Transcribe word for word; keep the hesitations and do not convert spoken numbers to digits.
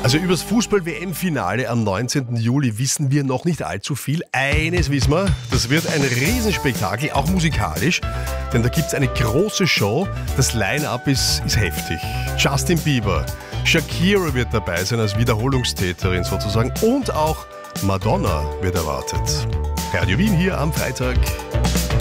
Also übers Fußball-W M-Finale am neunzehnten Juli wissen wir noch nicht allzu viel. Eines wissen wir, das wird ein Riesenspektakel, auch musikalisch, denn da gibt es eine große Show. Das Line-Up ist, ist heftig. Justin Bieber, Shakira wird dabei sein als Wiederholungstäterin sozusagen und auch Madonna wird erwartet. Radio Wien hier am Freitag.